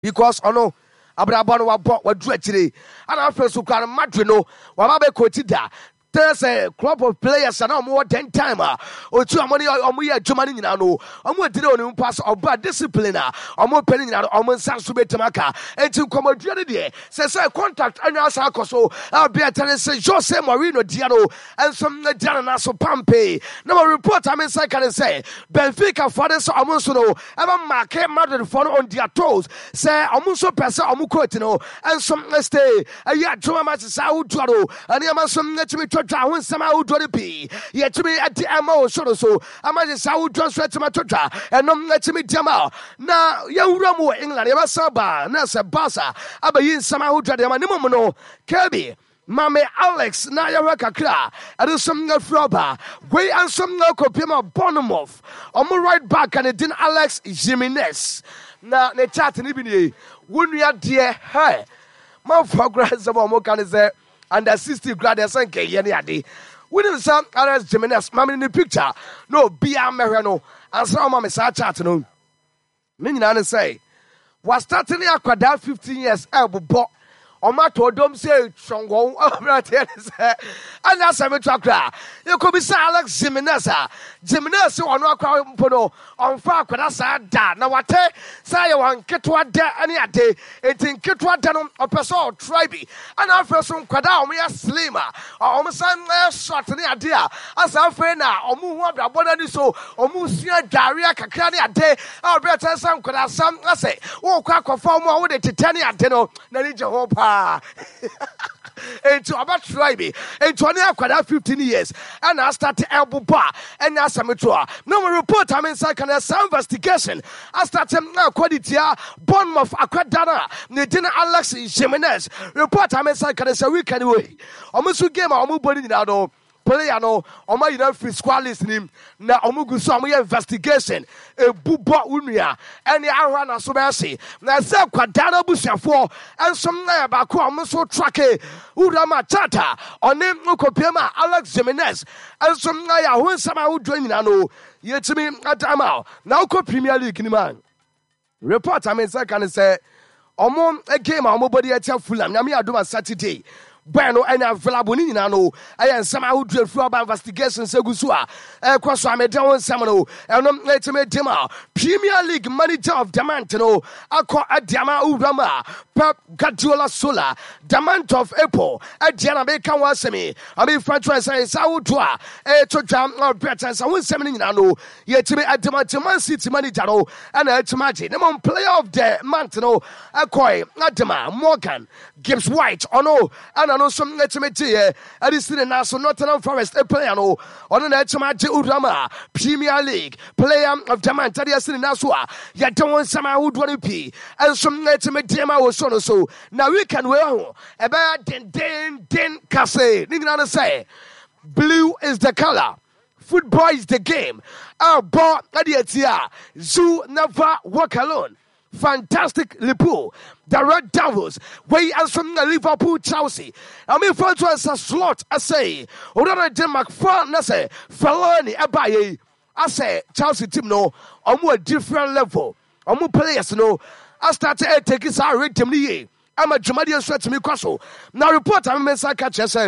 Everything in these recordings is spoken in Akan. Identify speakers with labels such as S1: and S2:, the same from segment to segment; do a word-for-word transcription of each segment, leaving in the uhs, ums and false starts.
S1: because ono abrabɔ no wabɔ wadu akyire ana afɛ so kwan Madrid no waba be kotida. There's a club of players and more ten time. Or two money or more Germany no. I'm going to do on pass or bad discipline. I'm more penny out almost San Subetamaka. And to come on the says I contact and ask so I'll be at say Jose Marino Diano and some Dianaso Pampe. Now report I mean I can say Benfica fathers almost no ever market Madrid for on their toes. Say almost so pesa Amukotino and some stay a year two matches out to and Yamasum let me Ahun sama udori pi yetimi ati ama osoro so amaje sa udro so etima totwa enom letimi diama na yewura mu England yeba saba na se Barca abayi sama udro de ma nimu no Kirby Mame Alex na yawa kakra ade som na froba we ansom na kopima Bournemouth omo right back and din Alex Jimenez na ne chat ni bi ni wonua de he ma progress about mo kan say under sixty grads and K any ade. We didn't some Alex Jimenez, mammy in the picture. No, be a merano, and some mammy sa chat no. Meaning I say, was starting a quadra fifteen years elbow bot. On my told say, Chongo, and that's a metra. You could be Sir Alex Jimenez, Jimenez on Pono, on far Quadasa, now what say you want Ketwa de any a day, eighteen Ketwa Danum, a person, tribe, and our first one Quadam, we are slimmer, or almost some short any idea, as our friend now, or move up, abundantly so, or Musia Daria Cacani a day, our better some Quadasam, I say, oh, crack of form with a Titania Deno, Nanija Hope. And to about tribe, and to an fifteen years, and I started elbow bar, and now some tour. No report, I'm inside can some investigation. I started now quality, Bournemouth, Aquadana, Nedina Alex Jimenez. Report, I'm inside can say we can wait. Almost game, I'm moving now. Player no, Oma you know free squad listening. Na omugu so amoye investigation. E bubo unia. Eni ahwa na so be se. Na se kwadana busuafo ensom na ba ko omuso track e. Urama chata. One ukopema Alex Jimenez. Ensom na ya ho nsama wo dwa nyina no. Yetimi adama. Na uko Premier League ni man. Report amen say kan say omo e game omo body e tia Fulham. Na me adoma Saturday. Bueno and available ni na no ayan sama who drill through about investigation segusu a e kwaso ameda won sama no enom etime dema Premier League manager of Diamant no akọ adiama urama Pep Guardiola Sola Diamant of April adiana be kan wasemi abi franchise say sawo to a e totwa or better say won sama ni na no yetime adama Man City manager no and etime ne mon player of the month no akọ adama Morgan Gibbs White ono and no some etime here at this in the Nottingham Forest a player no on the etime urama Premier League player of Diamant adias in Naswa ya don sama who do p and some etime dema was so so now we can well about den den den kase ningana say blue is the color, football is the game. Our ball adiatia zoo never walk alone. Fantastic Liverpool, the Red Devils, way as from the Liverpool Chelsea. I mean, for to us a slot, I say, or not a Denmark for Nase, Feloni, Abaye. I say, Chelsea team no, on more different level, on more players no. I started to take his our rhythm. I'm a Jamadian sweat to me, Crosso. Now, report I'm a catcher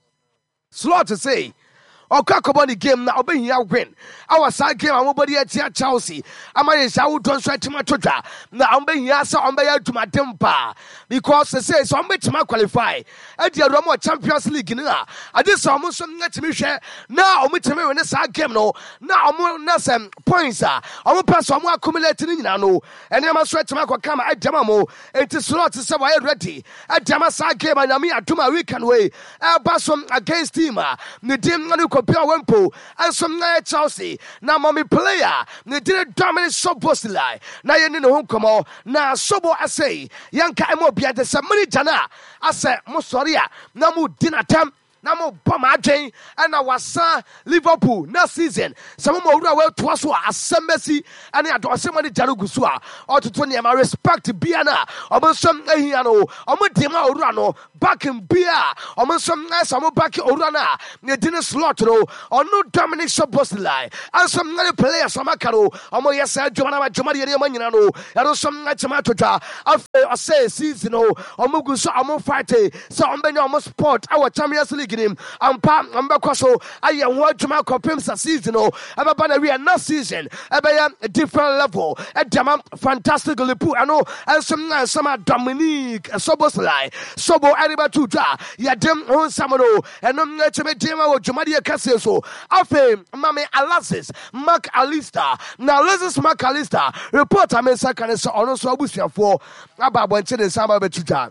S1: slot to say. O kakoboni game na obe here win. Our side game amobody at Chelsea. Amaya Shaw don't sweat to my tota. Na ombe here so ombe to my temper. Because they say so ombe to my qualify. At the Romo Champions League na. I just almost let me share. Now ombe to me when this game no. Now omo na some points ah. Omo pass omo accumulate ni na no. And I must sweat to my kama at Jamamo. It is slot to say ready. At Jamasa game and I mean at my weekend way. I pass against him. Ni dim Pure Wempo and some night Chelsea. Now, mommy player, they didn't dominate so postly. Now, you know, home come on. Now, Sobo, I say, Yanka Emo Biate, some money Jana. I say, Mosoria, Namu dinner time. na mo bama adwen na wasa Liverpool na season some mo wura we to so asembesi ane adosem ne jare gusu a ototo ne ma respect bia na omonsom ahia no omodema wura no back in bia omonsom na some back wura na ne din slot no ono Dominic Szoboszlai and some other players some akaro omo yesa adwuma na adwuma de ne manyina no yaro some na chama totwa I say season no omo gusu omo fight so ombenya omo sport our Champions League nim ampa ambekwa so aye ho adwuma kopem sa season no ababa na we are not season abaya a different level edama fantastic Liverpool ano and some some Dominic Szoboszlai sobo ariba tuja ya dem ho samoro eno cheme dem wo dwumade kase so afe mame Alexis Mac Allister na Alexis Mac Allister report amensa kan so ono so abusuafo aba bonche de sama betuja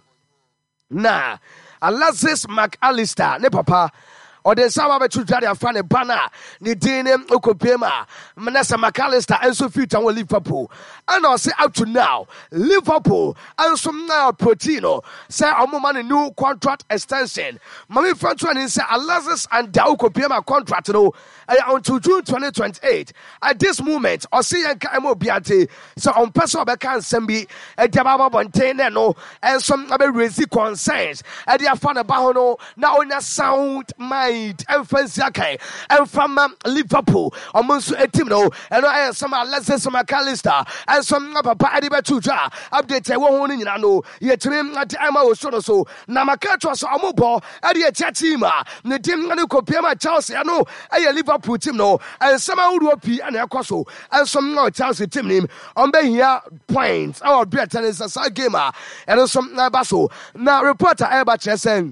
S1: na Alexis Mac Allister ne papa or the Sama Betuja de Afane Bana, ni Dinem Okopema, Manasa Mac Allister, and so future will Liverpool. And I'll say up to now, Liverpool and some now Protino say a woman new contract extension. Mami Frantuan say Alexis and Daukopema contract no until June twenty twenty-eight. At this moment, or see and Kamo Biate, so on Paso Becan Sembi, a Dababa Bontaine no, and some other raising concerns. At the Afana Bahono, now in a sound mind. And fancy and from um, Liverpool, almost a team no, and I some Alexis Mac Allister and some Papa Adiba Tuja update a woman in ano, yet him at Emma was so. Namakato was a mobile at the Chatima, the team and Copiama Chelsea, I know a Liverpool team no, and some Uropi and Akoso, and some no Chelsea team name on the here points. Our better is a side gamer and some Nabaso. Now, reporter Ebachessen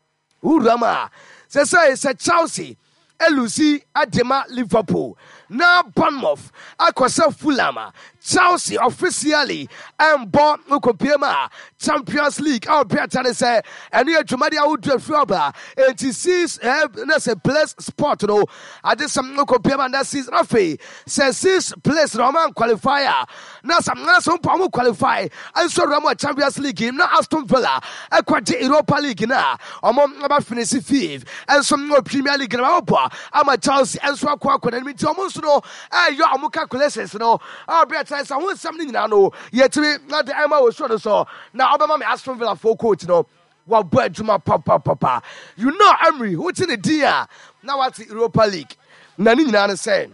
S1: Urama. Se say se Chelsea, Elusi Adema Liverpool. Now Bournemouth, Akwasa Fulham, Chelsea officially and Bon Ukopema Champions League. Our better say and you Jumadia would do a flubber and to see that's a place spot no. I did some Ukopema that season of a says six place Roman qualifier. Now some some Pamu qualify and so Rama Champions League game now Aston Villa Aquati Europa League now among about finishing fifth and some more Premier League I'm a Chelsea and so Quack and me almost no eh your amu calculations no our better I want something now no yet to be not the Emma was sure so now Obama me Aston Villa for coach no what bird to my papa papa you know Emery what's in the dear now what's the Europa League nani na saying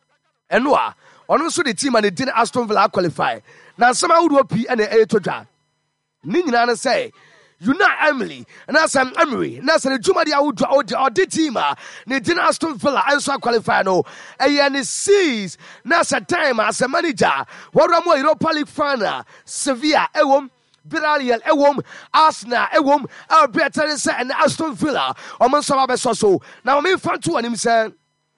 S1: and no also the team and the didn't Aston Villa qualify now somehow would be and a to nini na say you know Emily, and that's an Emery, and that's a Jumadi out or the team, they didn't Aston Villa and so qualify no, and he sees Nasa time as a manager, what am I Europa League fan, Sevilla, Ewom, Villarreal, Ewom, Arsenal, Ewom, our better and Aston Villa, or Monsaba so. Now, I'm in front to him saying,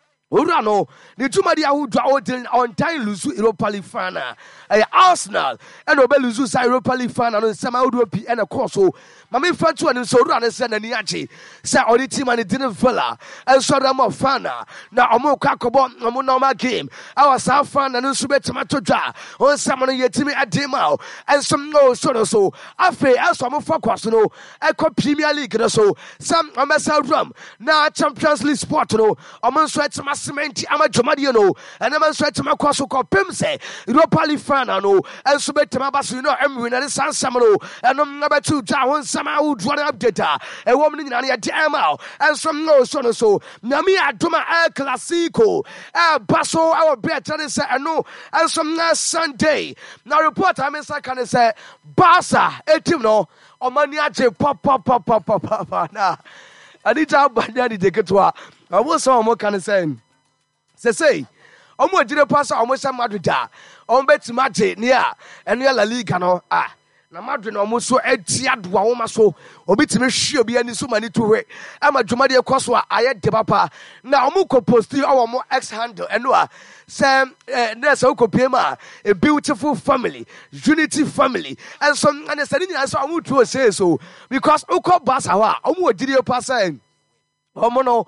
S1: Urano, the Jumadi out on time Luzu Europa League fan, Arsenal, and Obeluzu Europa League fan, and some Europe and a course. Mammy Fatu and so run and send a Niachi, say on the team and it didn't fella, and so I'm a fan. Now I'm more Kakobon, I'm on my game. I was half fan and Subet Tomato Jar, or someone yet to me at Demao, and some no sort of so. I feel as I'm a focus, no, I call Premier League or so. Some I'm a South Rum, now Champions League sport, no, I'm on sweat to my cement, I'm a Jomadiano, and I'm on sweat to my Quasso called Pimse, Europa League fan, I know, and Subet Tomabas, you know, Emery and San Samano, and I'm number two, Jar. Somehow draw up data, a woman in a demo, and some no son or so. Nami Aduma El Clasico, El Basso, our better say, I know, and some last Sunday. Now, report I mean, I can say, Basa, Etimo, or Maniache, pop, pop, pop, pop, pop, pop, now. I need to have Bandani take it to her. I was so more can say, say, say, I'm going to do the pass almost a Madrida, on bet Mate, near, and near La Liga, no, ah. Na madwe almost so etia do awoma so obitime hwe obi ani so mani to we ama dwumade ekoso a aye de papa na omo ko post our mo X handle eno a sem na so ko pema a beautiful family unity family and some and say nyina so omo to say so because ukọ basa wa omo odire pasa omo no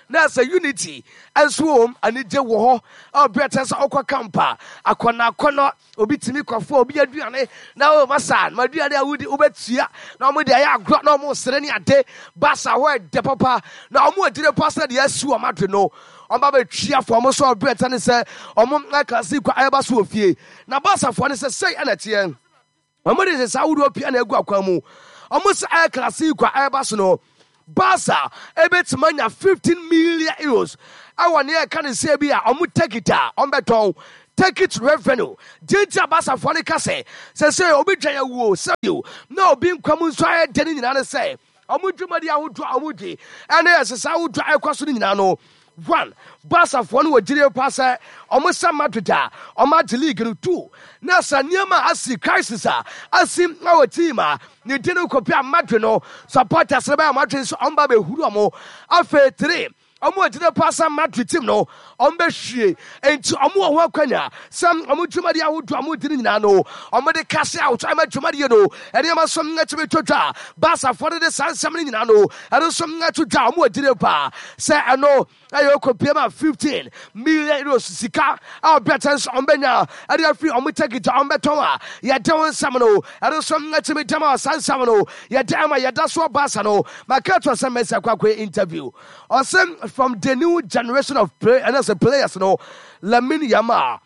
S1: na sa unity enso om anije wo ho obrete sa okwa campa akona akona obi timi kwafo obi aduane na o masa ma aduane awudi obetua na omo de ya agro na omo sere ni ade basa ho de papa na omo adire pasa de asu o madwe no omo ba twa fo omo so obrete ne se omo akasi kwa ayaba so ofie na basa fo ne se sei anatien omo de se sa wudi opia na egu akwa mu omo se akasi kwa ayaba so no Basa ebetimanya fifteen million euros. I want here can say be a omu take it on beton. Take it revenue. Jinja Basa Fonica say, say, Obi Jaya wo, say you. No, being common so I didn't say. Omu Jumadia would draw Amudi. And as I would draw a question in Nano. One, Basa for one with Jirio Passa, almost some Madrida, or Madrid two. Nasa Niama Asi crisis, Asim our team, you didn't compare Madrino, supporters about Madrid on Babe Hudomo, Afe three. Omo did passa Madrid team no ombe hwie enti omo ho akwanya sam omo dwumade a wodu omo dini na no omo de cash out ama dwumade no ene ma som ngachime totwa basa for the sansam ni na no ene som ngachu dwa omo dini pa say eno ayo kopia ma fifteen million euros sika a betens ombenya ene free omo take it ombe ton a ye de won sam no ene som ngachime dama sansam no ye de ama ye da so basa no makato sam mesa kwakwe interview osem from the new generation of play and as a players no Lamine Yamal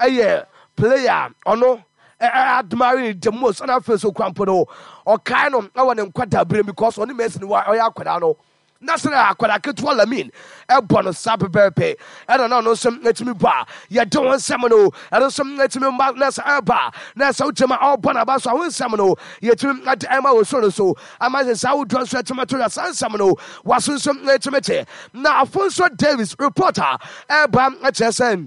S1: a player or no admiring the most and I feel so crampo or kind of I want them quite a brain because only messing why I quadano Nasra Quadaketua Lamine a bonus sape pepe I don't know some let me bar ya don't want Samano I don't some let me mark Nasa Alba Nasa Utama all Bonabas I want Samano yet at Emma was so so I might say I would transfer to Matura San Samano was some let me now Alfonso Davis reporter Abam at S N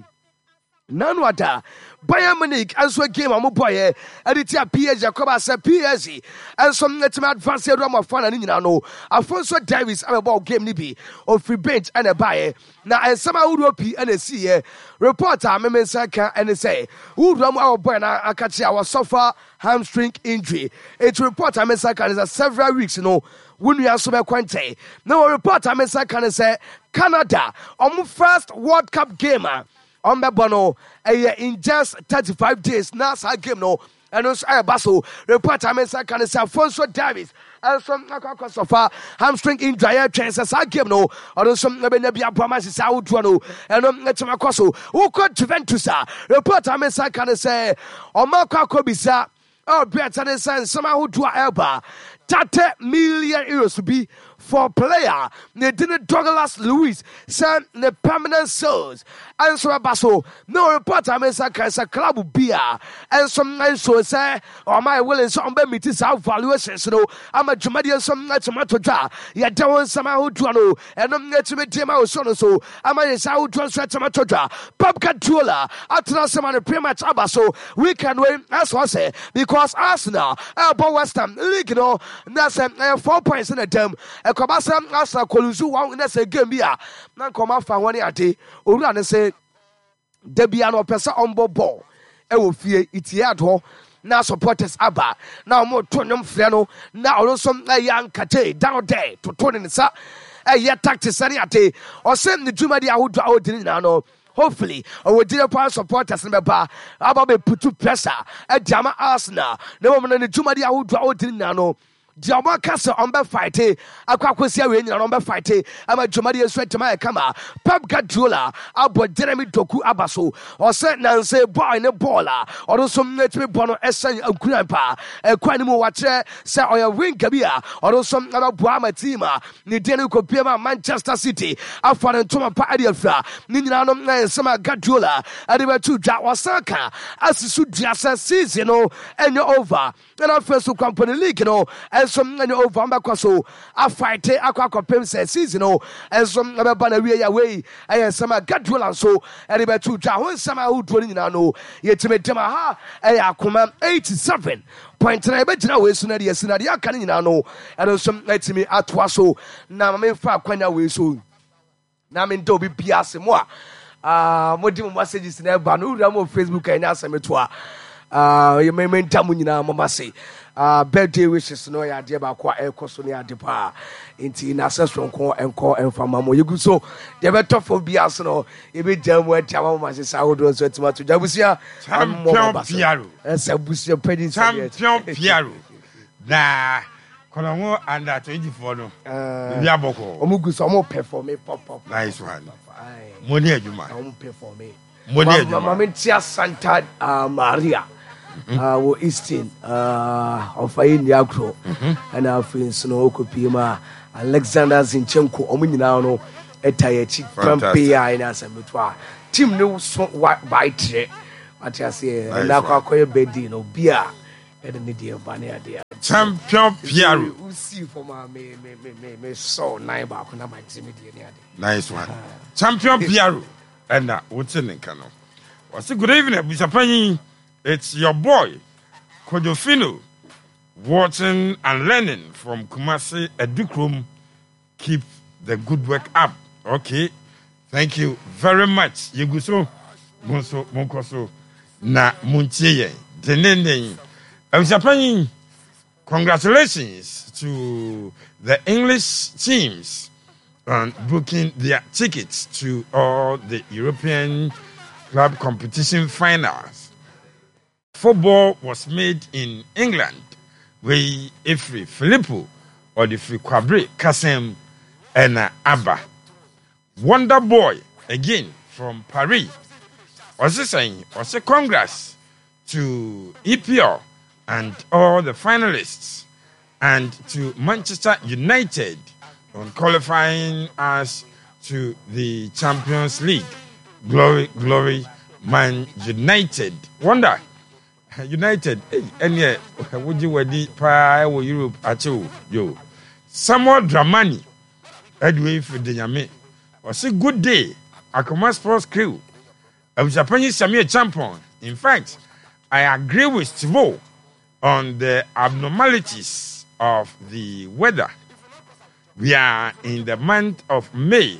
S1: Nanwada Bayern Munich and so game on boy editor P S G Jacoba said P S G and some let me advance the drama fun and no Alfonso Davis I'm about game nibi of free bench and a buyer now and somehow would be and a see reporter Meme Saka and say who ram our boy and I catch our suffer hamstring injury it's reporter Meme Saka is a several weeks you know when we are so quante no reporter Meme Saka say Canada on first World Cup gamer on the bono in just thirty-five days now sa game no and also I basso report I mean can say Alfonso Davis and some so far hamstring injury chances I game no or some maybe be a promise is out no and um let my coso who could Juventus report I mean can say on Marco Kobisa or better than somehow who do Elba thirty million euros to be for player they didn't Douglas Lewis send the permanent sales and so basso no report I mean a club beer and some nice so say or my willing some be meet our valuations no I'm a Jamaican some night tomato jar ya don't somehow to know and I'm get to me team out so so I'm a South transfer tomato jar pop controller at some on the pre-match abaso we can win as I say because Arsenal about West Ham League no that's uh, four points in a term Kobasa asa koluzu one na say game bia na koma fa woni ade owura ne say da bia no pesa ombo ball e wo fie itiad ho na supporters aba na mo to nyom frɛ no na oro som na yankate down there to to ne sa e ye tactics ari ate o sem ne dwuma dia ho do awodini na no hopefully our dear power supporters remember about be put to pressure e jama Arsenal na mo na ne dwuma dia ho do awodini na no Diamo Casa on be fighting, Aquacosia in your number fighting. I'm a Jomadi sweat to my camera. Pep Gadula, Abo Jeremy Toku Abaso, or Saint Nancy boy in a baller, or some let me bono Essen of Grandpa, a quanimo watcher, say or your wing Gabia, or some other Brahma teamer, Nidenu Copiama, Manchester City, I found in Toma Padiafra, Ninanum, Sama Gadula, and they were two Jawasaka, as the Sudjasa season, and you're over. And I first to company league, you know. And some over Macquaso, I fight a aquacopim says seasonal, and some other banner away, and some Gadula so, and about two Jahon, some who dwelling in Ano, yet to make Tamaha, and Akuma eighty-seven point nine, but now is Sunadia Sunadia Canino, and some let me at Waso, Namin Faquana way soon. Namin Dobby Pias and moi. Ah, what do you messages in Banu, Ramo, Facebook, and Asametua. uh you may maintain munina mama say uh birthday wishes no ya de ba kwa e koso ne ade pa nti na ancestral nko enko enfama mo yegu so de beto for bias no e be jam wa tia mama say sa wodo so tima to jabusia
S2: champion piaro
S1: esa busia pedi
S2: champion piaro na kolongo under twenty-four no bi aboko
S1: omugu so mo perform pop pop
S2: nice one money aduma
S1: omu perform
S2: money aduma
S1: mama tia Santa uh, Maria uh wo Eastern uh of India Agro and our friends no okopima Alexander Zinchenko omu nyina no etaye chi campaign na asamtwa team no so by tre what you say na kwa koye bedi no bia e de ne bane ade
S2: champion Piaro
S1: who see for my me me me me so nine ba ko na my team de ne ade
S2: nice one champion Piaro and na what's in kano what's good evening Busapanyi. It's your boy Kodofino watching and learning from Kumasi Edukrum. Keep the good work up. Okay. Thank you very much. Yeguso Monso Monkoso na Muntiye. Denende. Busapanyi, congratulations to the English teams on booking their tickets to all the European club competition finals. Football was made in England, where Ifri Filippo or the Free Kwabre Kasem and Abba. Wonder Boy, again from Paris. Also saying, also congrats to E P L and all the finalists, and to Manchester United on qualifying us to the Champions League. Glory, glory, Man United. Wonder. United, and yeah, would you wear pie or Europe at you? Yo, Samuel Dramani, Edway for the Yame, or say good day, Akoma Sports crew. of Japanese Samir champion. In fact, I agree with Tivo on the abnormalities of the weather. We are in the month of May,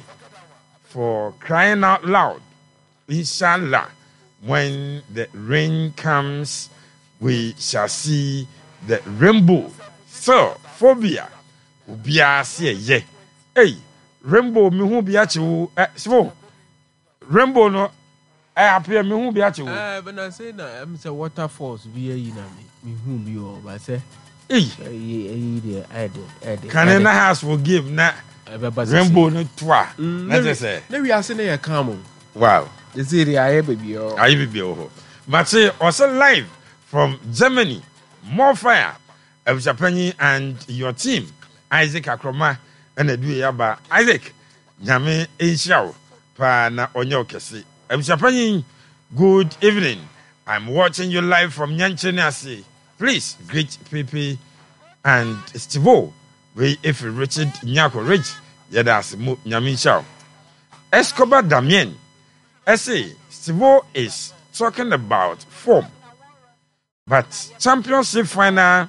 S2: for crying out loud. Inshallah, when the rain comes, we shall see the rainbow. So, phobia, ubia see ye. Hey, rainbow mi hu bia chiwu. Eh, so rainbow no. I appear me hu bia chiwu.
S3: Eh, but I say na, I'm say waterfalls bia yi na me. Me hu bi o, but say.
S2: Hey,
S3: eh, there, I did, I did.
S2: Can in the house forgive na? Rainbow no twa. Let's say.
S3: Let me ask you, come.
S2: Wow.
S3: Is it I baby o?
S2: I baby o. But say also live from Germany. More fire of Japan and your team, Isaac Akroma and Edu Yaba. Isaac, Nyame Inshaw pa na onyo kesi. Of Japan, good evening. I'm watching you live from Nyanchene. Please greet Pepe and Stivo. We if Richard Nyako Rich, Yadas Nyame Inshaw. Escobar Damien. I say Stivo is talking about form. But championship final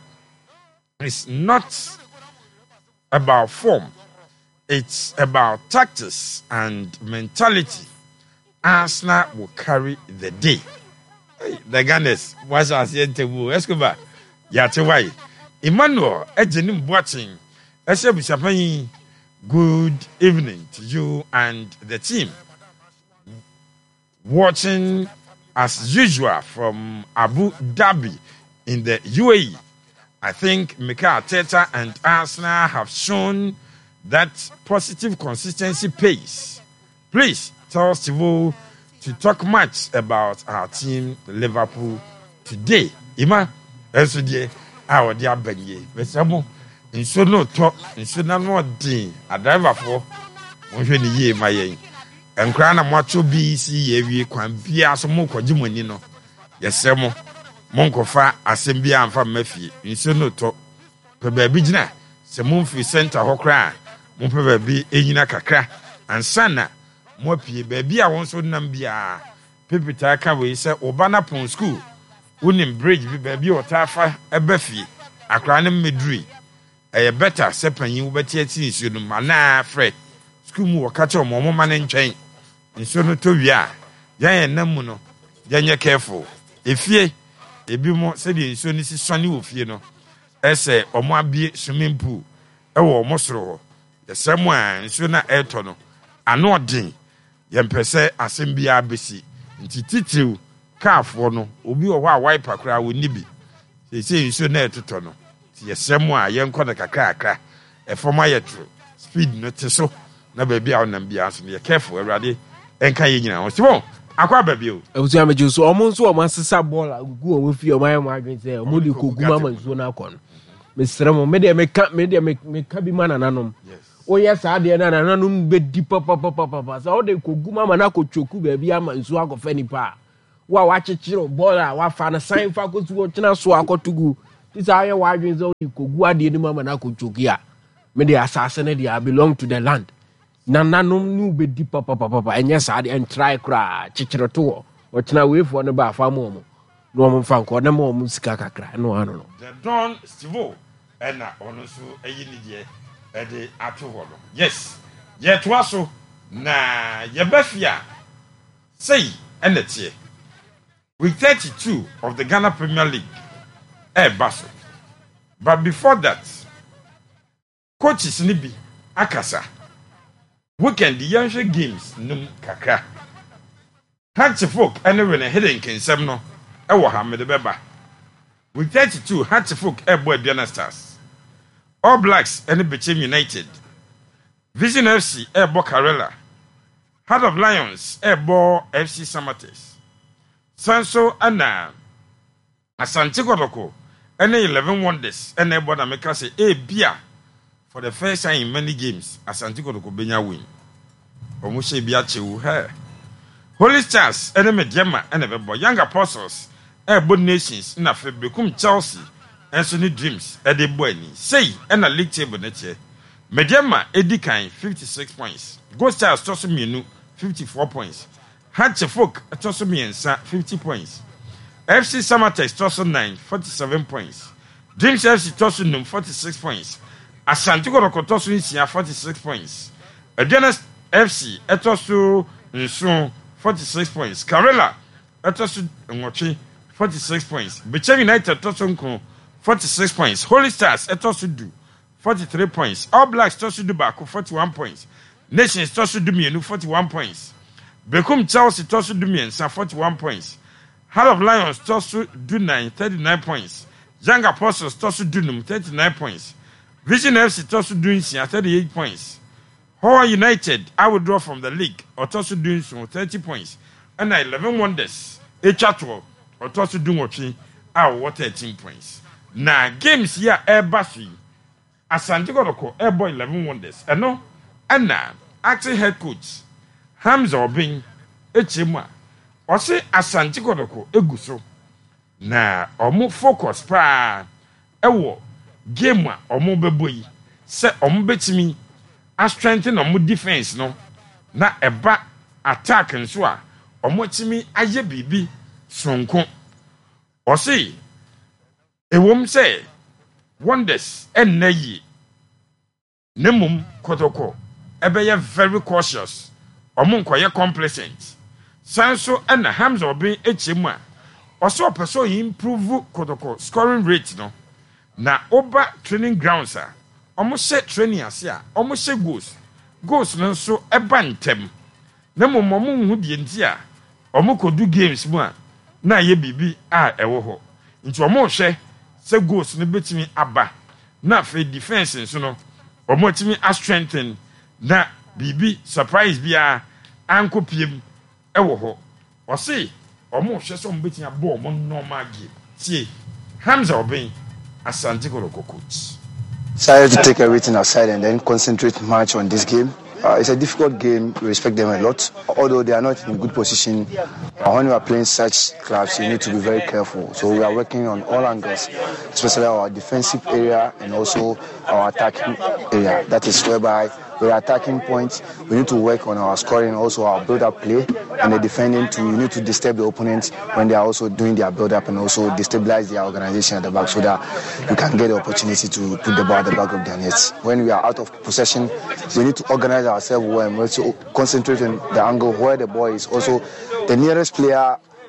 S2: is not about form. It's about tactics and mentality. Arsenal will carry the day. The Gunners, what's our table? Escobar, Yatawai, Emmanuel, Ejenim watching. Escobar, good evening to you and the team. Watching as usual from Abu Dhabi in the U A E. I think Mikel Arteta and Arsenal have shown that positive consistency pace. Please tell Steve to talk much about our team, Liverpool, today. Ima, yesterday, our dear Benye, Besamo, in so no talk, in so no day, a driver for one year, my young. And Crana Macho B C every quan Pia Somo Jimonino. Yes, Samo Monkofa, Assembia and Fam Mephi, in so no talk. Pebabijina, Samunfi Center Hokra, Mumpebi, Ejina Kakra, and Sana, Mopi, baby, I want so Nambia. Pipita Kawi said Obana Pon School, Unim Bridge, baby or Tafa, a Befi, a cranim Medri. A better sepen you better teach you, Mana Fred. School will catch on Momo Man and chain. In so no to ya, Yan Namuno, Yan careful. If ye, ebi mo se de nsuo ni si sɔne wɔ fie no ɛsɛ ɔmo abie swimming pool ɛwɔ ɔmo soro hɔ yɛsɛ mo a nsuo na ɛtɔ no ano ɔden yɛmpɛ sɛ asɛm biara bɛsi nti titiriw kaafoɔ no obi wɔ hɔ a wiper koraa wɔnni bi sɛ nsuo na ɛtotɔ no nti yɛsɛ mo a yɛnkɔ no kakrakra ɛfɔm ayɛ toro speed no te so na baabi a ɔnam biara so no yɛ careful awurade ɛnka yɛ nyina ho si wɔn akɔ baabi o
S3: ɛbusu amegye so ɔmo nso ɔmo asesa bɔɔl agugu ɔmo fie ɔmo ayɛ mo adwene sɛ ɔmo de kogu ama nsuo no akɔ no mesrɛ mo me deɛ meka me deɛ meka bi ma nananom woyɛ saa deɛ na nananom bɛdi papapapapa sɛ wode kogu ama no akɔtwoku baabi ama nsuo akɔfa nipa a wo a wakyekyere bɔɔl a wafa no san fa akɔsi wɔkyena so akɔtogu ti sɛ ayɛ w'adwene sɛ wode kogu adeɛ no mu ama no akɔtwoku a me deɛ asase no deɛ I belong to the land nananom ne wobɛdi papapapapa ɛnyɛ saa deɛ ɛntrae koraa kyekyere to wɔ ɔkyena weifoɔ no ba afa ma ɔmo na ɔmo mfa nkɔ na ma ɔmo sika kakra ɛno ano no
S2: the Don Stivo ɛna ɔno nso ɛyi ne deɛ ɛde ato hɔ no yes yɛtoa so na yɛbɛfia sei ɛna teɛ week thirty-two of the Ghana Premier League ɛɛba so but before that coaches ni bi akasa weekend yɛnhwɛ games num kakra Hatchfolk ɛne wene hidden kensɛm no ɛwɔ ha mede bɛba week thirty-two Hatchfolk ɛbɔ Aduana Stars All Blacks ɛne Bechem United Vision F C ɛbɔ Karela Heart of Lions ɛbɔ F C Samates Sanso ɛna Asante Kotoko ɛne eleven Wonders ɛne ɛbɔ na meka sɛ ebia for the first time in many games Asante Kotoko benya win ɔmo hyɛ bi akyewu ha Holy Stars ɛne Mediama ɛne bɛbɔ Young Apostles ɛbɔ Nations na fe Bekum Chelsea ɛnso ne Dreams ɛde bɔ ani sei ɛna league table ne kyɛ Mediama edi kan fifty-six points Ghost Stars tɔso mienu fifty-four points Hatchfolk tɔso miensa fifty points F C Samatex tɔso nine forty-seven points Dreams F C tɔso num forty-six points Asante Kotoko tɔso nsia forty-six points Aduana F C tɔso nson forty-six points Karela tɔso nwɔtwe forty-six points Bechem United tɔso nko forty-six points Holy Stars tɔso du forty-three points All Blacks tɔso du baako forty-one points Nations tɔso du mienu forty-one points Bekum Chelsea tɔso du miensa forty-one points Heart of Lions tɔso du nine thirty-nine points Young Apostles tɔso du num thirty-nine points Vision F C tɔso du nsia thirty-eight points Hoa United I will draw from the league ɔtɔso du nson thirty points and eleven Wonders etwato ɔtɔso du nwɔtwe a wɔwɔ thirteen points na games here ɛba so yi Asante Kotoko ɛbɔ eleven Wonders ɛno ɛna acting head coach Hamza Obin ekyemu a ɔse Asante Kotoko egu so na ɔmo focus pa ɛwɔ game a ɔmo bɛbɔ yi sɛ ɔmo betimi a strengthen ɔmo defense no na ɛba attack nso a ɔmo timi ayɛ bibi sonko ɔse ewom sɛ Wonders ɛnna yi nemum Kotoko ɛbɛyɛ very cautious ɔmo nkɔyɛ complacent sanso ɛna Hamza Obin ekyemu a ɔso ɔpɛ so improve Kotoko scoring rate no na oba training grounds a ɔmo hyɛ training ase a ɔmo hyɛ goals goals no nso ɛba ntɛm na mmom ɔmo nhu die nti a ɔmo kodu games mu a na yɛ bibi a ɛwɔ hɔ nti ɔmo hwɛ sɛ goals no betimi aba na fe defense nso no ɔmo timi a strengthen na bibi surprise bia anko piem ɛwɔ hɔ ɔse ɔmo hwɛ sɛ ɔmo betimi abɔ ɔmo normal game tie Hamza Obin Asante Kotoko coach.
S4: Decided to take everything aside and then concentrate much on this game. Uh, it's a difficult game. We respect them a lot. Although they are not in good position, uh, when we are playing such clubs, you need to be very careful. So we are working on all angles, especially our defensive area and also our attacking area. That is whereby we are attacking points. We need to work on our scoring, also our build-up play, and the defending too. You need to disturb the opponents when they are also doing their build-up and also destabilize their organization at the back so that you can get the opportunity to put the ball at the back of their nets. When we are out of possession, we need to organize ourselves well and also concentrate on the angle where the ball is. Also, the nearest player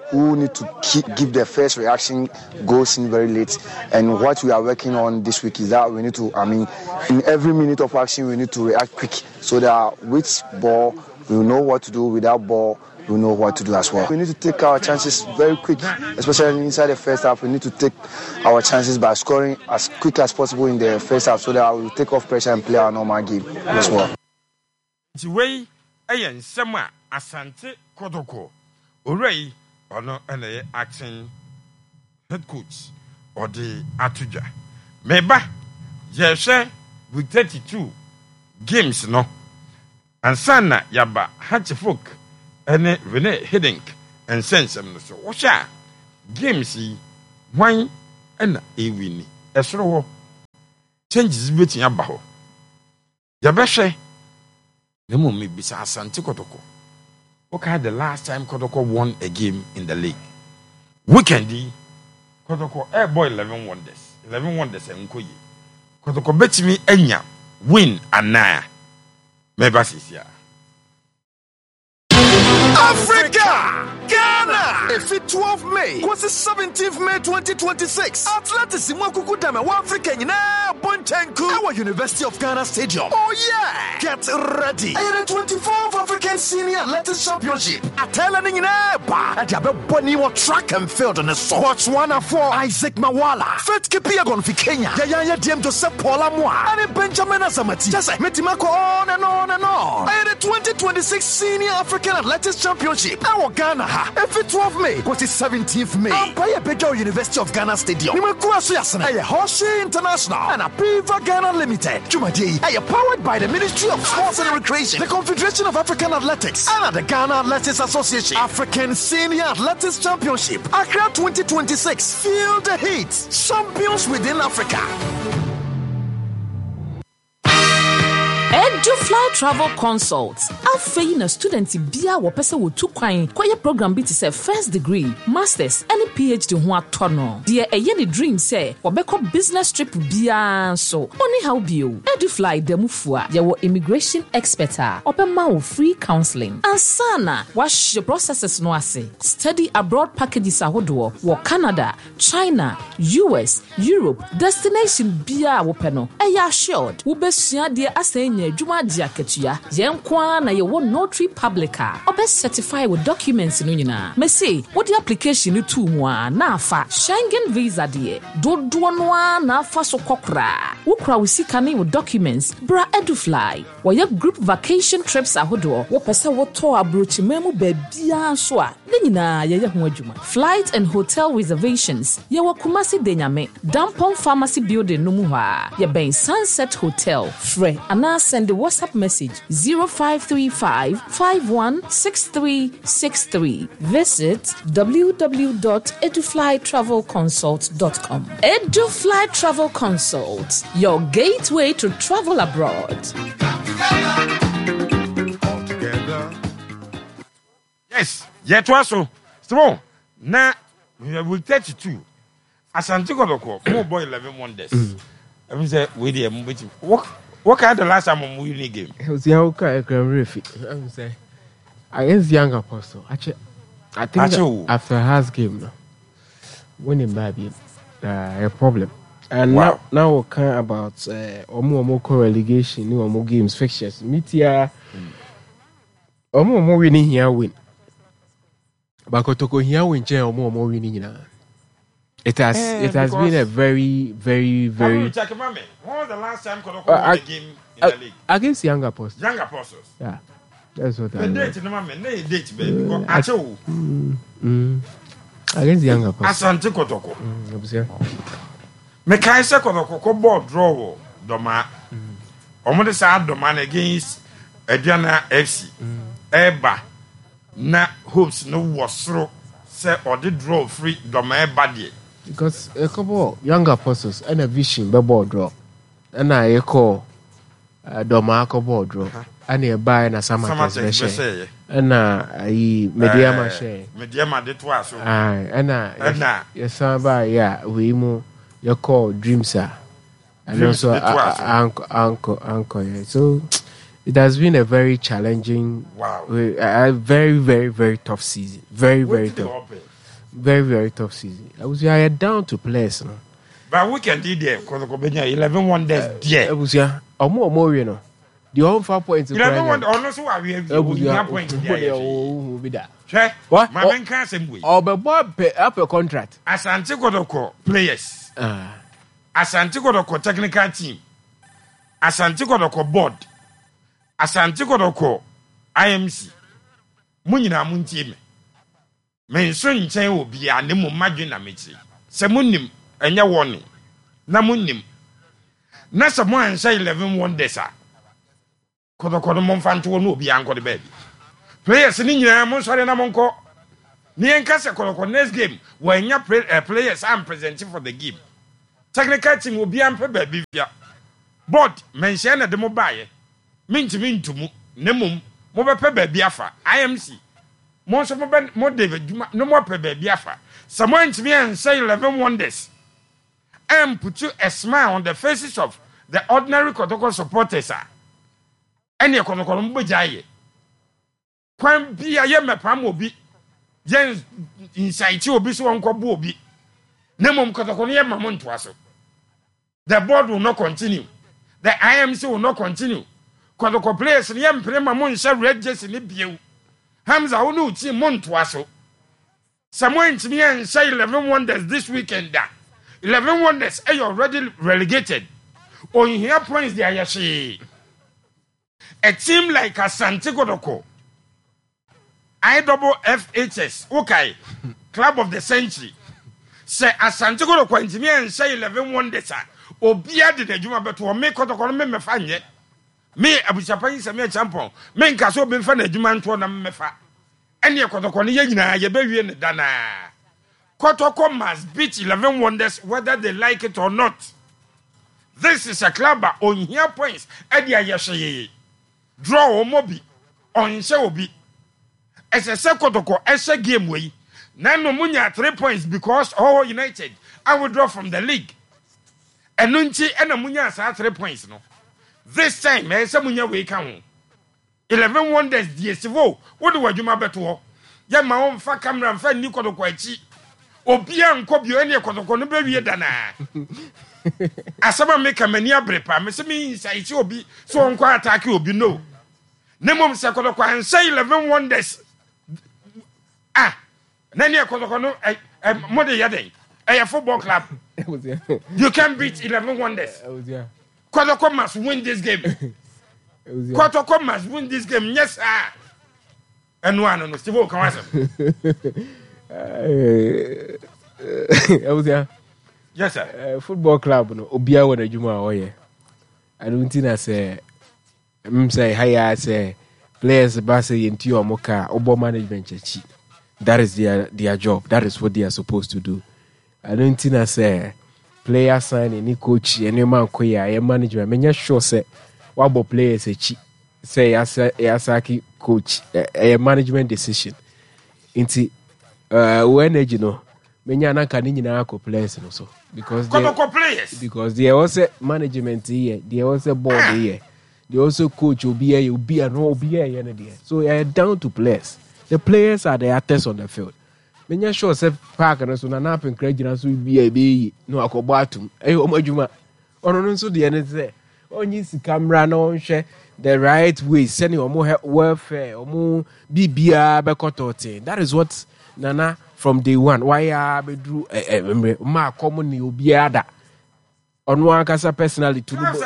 S4: who need to keep, give their first reaction goes in very late. And what we are working on this week is that we need to, I mean, in every minute of action, we need to react quick so that with ball, we know what to do. With that ball, we know what to do as well. We need to take our chances very quick, especially inside the first half. We need to take our chances by scoring as quick as possible in the first half so that we will take off pressure and play our normal game as well.
S2: The way Ayan Sama Asante Kodoko, Urei, or no, and acting head coach or the Atuja. Meba, yes, with thirty-two games, no. And Sana Yaba Hatchifuk, and Rene Hiddink, and Sensem. So, Washa games, wine and a winnie. A slow changes between Yabaho. Yabeshe. The moment be Asante Kotoko. Okay, the last time Kotoko won a game in the league. Weekendy, Kotoko air boy eleven wonders. Eleven wonders and Nkoye. Kotoko bet me Enya win and naya. Maybe here.
S5: Africa! Ghana! If it twelfth of May, was the seventeenth of May twenty twenty-six. Atlantis in Wakuku Dama, Africa, in Bonchenku, our University of Ghana Stadium. Oh, yeah! Get ready! And the twenty-fourth African Senior Athletics Championship. Atelaning in Eba. At Yabe Boniwa track and field on the Sports one for Isaac Mawala. Fet Kipiagon for Kenya. Yaya Diem Joseph Paula Moa. And Benjamin Azamati. Just like Metimako on and on and on. And the twenty twenty-six Senior African Athletics Championship. Our Ghana. If it twelfth of May, was the seventeenth of May. Ampaya Bejo University of Ghana Stadium. Nimakua Suyasana. A Hoshi International. And a Piva Ghana Limited. Jumaji. A powered by the Ministry of Sports and Recreation, the Confederation of African Athletics, and the Ghana Athletics Association. African Senior Athletics Championship. Accra twenty twenty-six. Feel the heat. Champions within Africa.
S6: EduFly Travel Consults. Afei na students bia wo pese wo tu kwan koye program bi te say first degree, masters, and P H D ho atono. De eye the dream say wo beko business trip bia so. Oni how bio. EduFly demufua ye wo immigration expert a opema wo free counseling. Ansana wash your processes no ase. Study abroad packages ahodo wo Canada, China, U S, Europe, destination bia wo peno. Eya assured wo besua de asenye adwuma dia ketua yenkwa na ye wo notary publica obe certify with documents no nyina mesi wo the application no tu mu a na afa Schengen visa de dodo no a na afa so kokra wo kra wo sika ne with documents bra EduFly wo ye group vacation trips ahodo wo pese wo to abrochimemu ba bia so a ne nyina ye ye ho adwuma flight and hotel reservations ye wo Kumasi Denyame Dampon Pharmacy building no mu ha ye ben Sunset Hotel free ana send the WhatsApp message zero five three five, five one six three six three. Visit w w w dot edufly travel consult dot com. EduFly Travel Consult, your gateway to travel abroad.
S2: Yes, yet also. So, now we will thirty-two. Asante Kodoko, more boy eleven wonders. I mean, say, we did what? What kind of the last time we win a game?
S3: It was young guy, I'm say against Young Apostle. Actually, I think
S2: Actually,
S3: after has game, no, winning baby, uh, a problem. And
S2: wow.
S3: now, now we're kind about uh, Omo Omo relegation, new Omo games fixtures. Metia, Omo Omo winning here win. But Kotoko here win, Omo Omo winning now. It has eh, it has been a very, very, very.
S2: Check, when was the last time Kodoko uh, won a game in uh, the league?
S3: Against Young Apostles.
S2: Young Apostles.
S3: Yeah, that's what
S2: the
S3: I
S2: know.
S3: The
S2: date, no man, no date, baby. Uh, Actually,
S3: mm, mm, against Young Apostles.
S2: Asante Kotoko.
S3: Mm,
S2: Me kai se Kotoko ko board draw Doma. Omo de sa Doma against Aduana F C. Eba na hopes no wasro say or the draw free Doma Eba die.
S3: Because a couple of Young Apostles and a vision by board draw. And I call uh, Domako board draw. And a buy and a summer share. And I Mediama share.
S2: Mediama de twice.
S3: Aye, and I, yes, somebody, yeah, we move your call Dreams, sir. And also, Uncle, Uncle, Uncle. So it has been a very challenging,
S2: wow,
S3: a very, very, very tough season. Very, very tough. very very tough season. I was here down to players no.
S2: But we can do there because the Kobenya eleven wonders there.
S3: I was here. Omo omo you know. The home four points.
S2: eleven wonders. Oh no, so we have one point there.
S3: Oh, be that.
S2: Check.
S3: What?
S2: My man can't say we.
S3: Oh, but what up a contract?
S2: Asante Kodoko players.
S3: Ah.
S2: Asante Kodoko technical team. Asante Kodoko board. Asante Kodoko I M C. Munyina muntie me. Me nso nchen obi a ne mo madwe na mechi. Se munnim enya woni. Na munnim. Na se mo ansa eleven wonders a. Kodoko no mo mfanto no obi anko de baby. Players ni nyina mo sori na mo nko. Ni enka se Kodoko next game when nya uh, players am presenting for the game. Technical team obi ampe baby via. Board mention na de mo baye. Mintimi ntumu ne mum mo be pe baby afa I M C. Mo so mo be mo David Juma no mo pe baby afa. Someone to me and say eleven wonders. And put you a smile on the faces of the ordinary Kotoko supporters. Any Kotoko mbojaye. Kwan bi aye mepam obi. Jen inside obi so wonko bu obi. Ne mum Kotoko ne ma mo ntoaso. The board will not continue. The I M C will not continue. Kotoko players ne mpre ma mo nse red jersey ne biew. Hamza wo no ti mo ntoaso. Someone to me and say eleven wonders this weekend. Da. eleven wonders are already relegated. On here points they are she. A team like Asante Kodoko, I double F H S, okay, Club of the Century. Say Asante Kodoko and me and say eleven wonders. Obia did the Juma but to make Kodoko me fan yet. Me Abuchapan is a mere champion. Men Caso been fan a Juman to them mefa. Any Kotoko na ye be in dana. Kotoko must beat eleven wonders whether they like it or not. This is a club on here points. Edia yeshe draw mobi on she obi. As a Kotoko as a game way. Nano munya three points because all United I will draw from the league. And nunchi and a munya sa three points no. This time eh se munya we kan. eleven wonders D S V. What do you ma beto? Ya ma on fa camera fa ni Kodoko achi. Obia nko bio ene Kodoko no be wie dana. Asaba make mani abrepa. Me se me inside obi so onko attack obi no. Nemom se Kodoko an say eleven wonders. Ah. Nani Kodoko no eh mo de yaden. Eh football club. You can beat eleven wonders. Kodoko must win this game. Kotoko must win this game. Yes, sir. And one no Steve Kawasa.
S3: I was there.
S2: Yes, sir.
S3: Uh, football club no Obia won a Juma oye. I don't think I say I'm say hi say players base into your moka obo management chi. That is their their job. That is what they are supposed to do. I don't think I say player sign any coach any man koya management. Menya sure say wabo players echi say Yasaki coach a management decision inti uh when you know menya na kan nyina akọ players no so because they
S2: players
S3: because they also management here they also board here they also coach obi here obi no obi here na there so they are down to players. The players are the actors on the field. Menya sure say park na so na na pen kra gina so bi e be no akobo atum eh omadwuma ono no so de ne say onye si camera na onhwe the right way sending omo welfare omo bibia be kotote. That is what Nana from day one why ah be do eh ma common ni obi ada onu ankasa personally to no